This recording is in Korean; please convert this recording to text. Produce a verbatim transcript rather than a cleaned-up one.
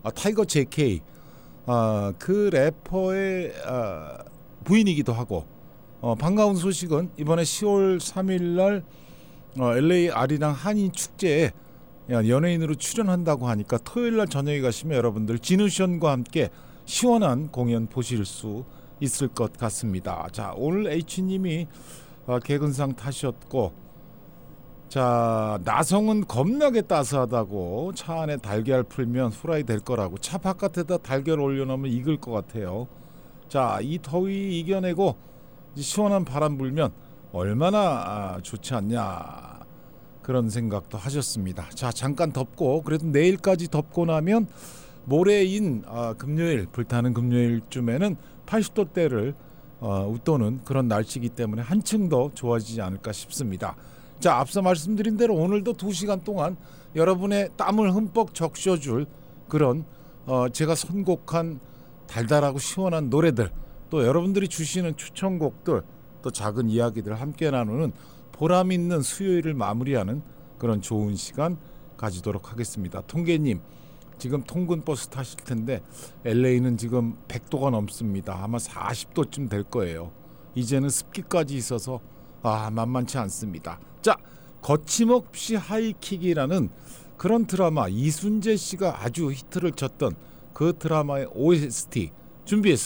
아, 타이거 제이케이 아, 그 래퍼의 아, 부인이기도 하고 어, 반가운 소식은 이번에 시월 삼일날 어, 엘에이 아리랑 한인 축제에 연예인으로 출연한다고 하니까 토요일날 저녁에 가시면 여러분들 진우션과 함께 시원한 공연 보실 수 있을 것 같습니다. 자, 오늘 H님이 어, 개근상 타셨고, 자, 나성은 겁나게 따스하다고 차 안에 달걀 풀면 후라이 될 거라고 차 바깥에다 달걀 올려놓으면 익을 것 같아요. 자, 이 더위 이겨내고 시원한 바람 불면 얼마나 아, 좋지 않냐 그런 생각도 하셨습니다. 자, 잠깐 덥고 그래도 내일까지 덥고 나면 모레인 아, 금요일 불타는 금요일쯤에는 팔십 도대를 어, 웃도는 그런 날씨이기 때문에 한층 더 좋아지지 않을까 싶습니다. 자, 앞서 말씀드린 대로 오늘도 두 시간 동안 여러분의 땀을 흠뻑 적셔줄 그런 어, 제가 선곡한 달달하고 시원한 노래들, 또 여러분들이 주시는 추천곡들, 또 작은 이야기들 함께 나누는 보람 있는 수요일을 마무리하는 그런 좋은 시간 가지도록 하겠습니다. 통계님, 지금 통근버스 타실 텐데 엘에이는 지금 백 도가 넘습니다. 아마 사십 도쯤 될 거예요. 이제는 습기까지 있어서 아, 만만치 않습니다. 자, 거침없이 하이킥이라는 그런 드라마, 이순재 씨가 아주 히트를 쳤던 그 드라마의 오에스티 준비했습니다.